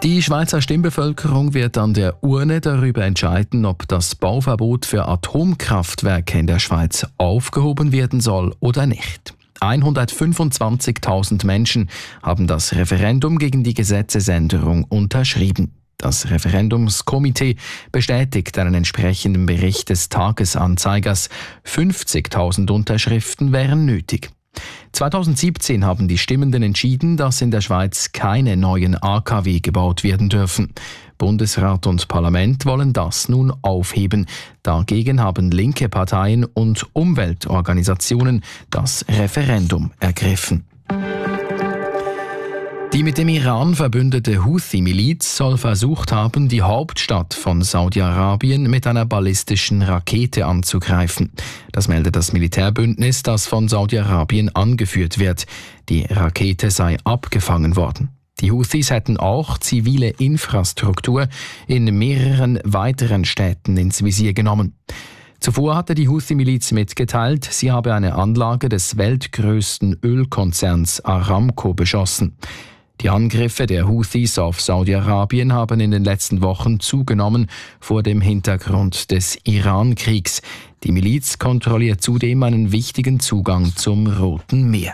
Die Schweizer Stimmbevölkerung wird an der Urne darüber entscheiden, ob das Bauverbot für Atomkraftwerke in der Schweiz aufgehoben werden soll oder nicht. 125.000 Menschen haben das Referendum gegen die Gesetzesänderung unterschrieben. Das Referendumskomitee bestätigt einen entsprechenden Bericht des Tagesanzeigers. 50.000 Unterschriften wären nötig. 2017 haben die Stimmenden entschieden, dass in der Schweiz keine neuen AKW gebaut werden dürfen. Bundesrat und Parlament wollen das nun aufheben. Dagegen haben linke Parteien und Umweltorganisationen das Referendum ergriffen. Die mit dem Iran verbündete Houthi-Miliz soll versucht haben, die Hauptstadt von Saudi-Arabien mit einer ballistischen Rakete anzugreifen. Das meldet das Militärbündnis, das von Saudi-Arabien angeführt wird. Die Rakete sei abgefangen worden. Die Houthis hätten auch zivile Infrastruktur in mehreren weiteren Städten ins Visier genommen. Zuvor hatte die Houthi-Miliz mitgeteilt, sie habe eine Anlage des weltgrößten Ölkonzerns Aramco beschossen. Die Angriffe der Houthis auf Saudi-Arabien haben in den letzten Wochen zugenommen vor dem Hintergrund des Iran-Kriegs. Die Miliz kontrolliert zudem einen wichtigen Zugang zum Roten Meer.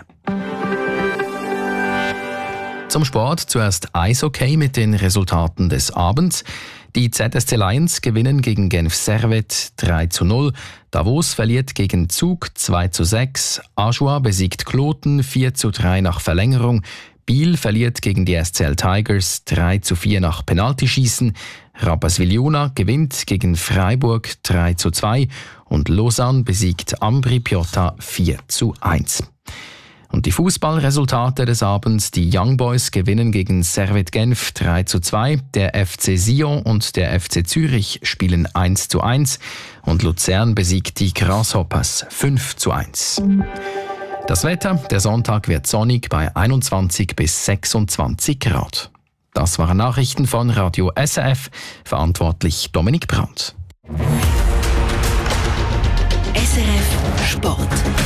Zum Sport zuerst Eishockey mit den Resultaten des Abends. Die ZSC Lions gewinnen gegen Genf Servette 3:0. Davos verliert gegen Zug 2:6. Ajoie besiegt Kloten 4:3 nach Verlängerung. Biel verliert gegen die SCL Tigers 3:4 nach Penaltyschießen. Rapperswil-Jona gewinnt gegen Freiburg 3:2 und Lausanne besiegt Ambri Piotta 4:1. Und die Fußballresultate des Abends: Die Young Boys gewinnen gegen Servette Genf 3:2, der FC Sion und der FC Zürich spielen 1:1 und Luzern besiegt die Grasshoppers 5:1. Das Wetter: Der Sonntag wird sonnig bei 21 bis 26 Grad. Das waren Nachrichten von Radio SRF, verantwortlich Dominik Brandt. SRF Sport.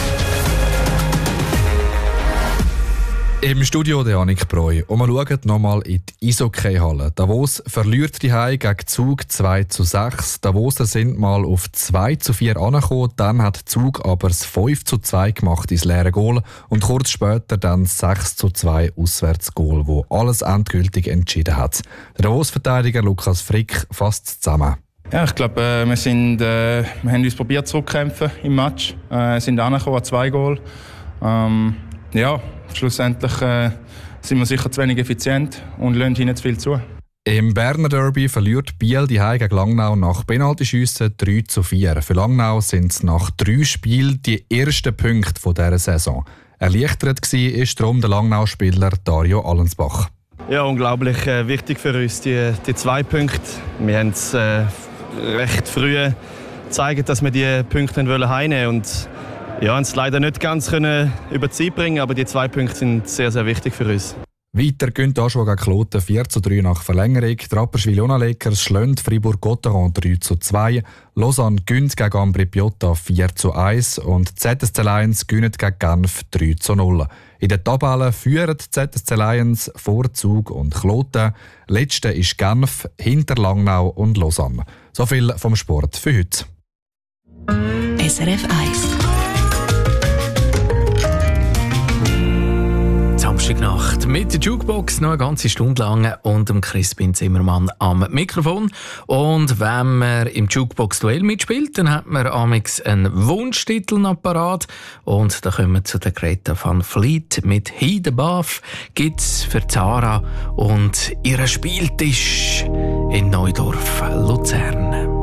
Im Studio der Annik Breu. Und wir schauen nochmal in die Eishockey-Halle. Davos verliert die Hause gegen Zug 2:6. Davoser sind mal auf 2:4 angekommen. Dann hat Zug aber das 5:2 gemacht ins leere Goal. Und kurz später dann das 6:2 Auswärtsgoal, wo alles endgültig entschieden hat. Der Davos-Verteidiger Lukas Frick fasst zusammen. Ja, ich glaube, wir haben uns probiert zurückzukämpfen im Match. Sind angekommen an 2 Goal. Schlussendlich sind wir sicher zu wenig effizient und lassen hinten zu viel zu. Im Berner Derby verliert Biel die Heim gegen Langnau nach Penaltyschüssen 3:4. Für Langnau sind es nach 3 Spielen die ersten Punkte dieser Saison. Erleichtert war darum der Langnau-Spieler Dario Allensbach. Ja, unglaublich wichtig für uns, die 2 Punkte. Wir haben es recht früh gezeigt, dass wir die Punkte heimnehmen wollen. Ja, haben es leider nicht ganz über die Zeit bringen, aber die 2 Punkte sind sehr, sehr wichtig für uns. Weiter gönnt Ajoie gegen Kloten 4:3 nach Verlängerung. Die Rapperswil-Jona Lakers schlagen Fribourg-Gotteron 3:2. Lausanne gönnt gegen Ambri Piotta 4:1 und die ZSC Lions gönnt gegen Genf 3:0. In der Tabelle führen die ZSC Lions vor Zug und Kloten. Letzte ist Genf, hinter Langnau und Lausanne. So viel vom Sport für heute. SRF 1. Samstagnacht mit der Jukebox noch eine ganze Stunde lang und dem Crispin Zimmermann am Mikrofon. Und wenn man im Jukebox-Duell mitspielt, dann hat man amigs einen Wunschtitel noch parat. Und da kommen wir zu der Greta van Fleet mit «Heat Above». Gibt's für Zara und ihren Spieltisch in Neudorf, Luzern.